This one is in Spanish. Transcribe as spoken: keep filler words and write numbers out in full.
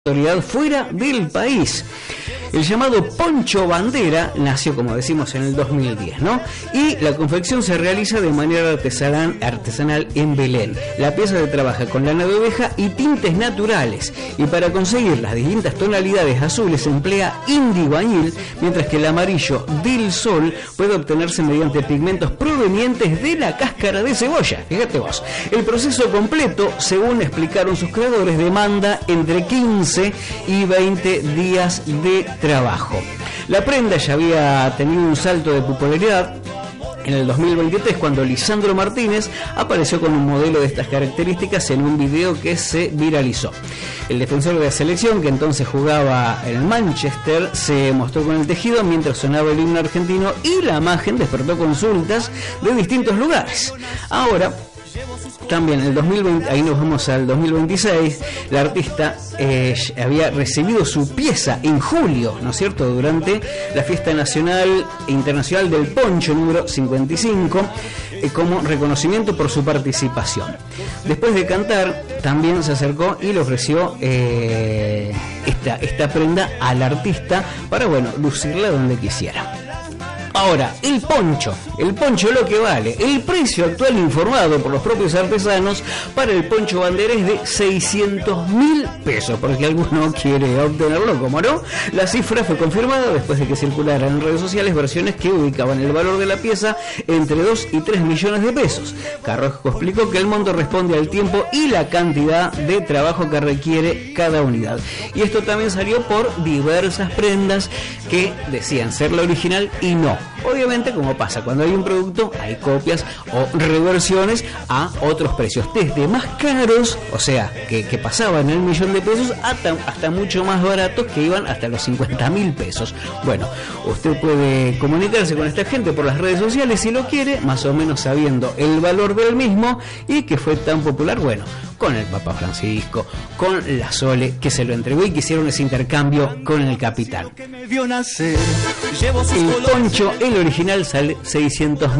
autoridad fuera del país. El llamado poncho bandera nació, como decimos, en el dos mil diez, ¿no? Y la confección se realiza de manera artesanal, artesanal en Belén. La pieza se trabaja con lana de oveja y tintes naturales. Y para conseguir las distintas tonalidades azules se emplea índigo añil, mientras que el amarillo del sol puede obtenerse mediante pigmentos provenientes de la cáscara de cebolla. Fíjate vos. El proceso completo, según explicaron sus creadores, demanda entre quince y veinte días de trabajo. La prenda ya había tenido un salto de popularidad en el dos mil veintitrés, cuando Lisandro Martínez apareció con un modelo de estas características en un video que se viralizó. El defensor de la selección, que entonces jugaba en Manchester, se mostró con el tejido mientras sonaba el himno argentino, y la imagen despertó consultas de distintos lugares. Ahora, también en el dos mil veinte, ahí nos vamos al dos mil veintiséis, la artista eh, había recibido su pieza en julio, ¿no es cierto?, durante la fiesta nacional e internacional del poncho número cincuenta y cinco, eh, como reconocimiento por su participación. Después de cantar, también se acercó y le ofreció eh, esta, esta prenda al artista para, bueno, lucirla donde quisiera. Ahora, el poncho, el poncho lo que vale, el precio actual informado por los propios artesanos para el poncho bandera es de seiscientos mil pesos, porque alguno quiere obtenerlo, como no. La cifra fue confirmada después de que circularan en redes sociales versiones que ubicaban el valor de la pieza entre dos y tres millones de pesos. Carrasco explicó que el monto responde al tiempo y la cantidad de trabajo que requiere cada unidad. Y esto también salió por diversas prendas que decían ser la original y no. Obviamente, como pasa cuando hay un producto, hay copias o reversiones a otros precios, desde más caros, o sea, que, que pasaban el millón de pesos, hasta, hasta mucho más baratos, que iban hasta los cincuenta mil pesos. Bueno, usted puede comunicarse con esta gente por las redes sociales si lo quiere, más o menos sabiendo el valor del mismo y que fue tan popular, bueno, con el Papa Francisco, con la Sole, que se lo entregó y que hicieron ese intercambio con el capitán. El poncho, el original, sale seiscientos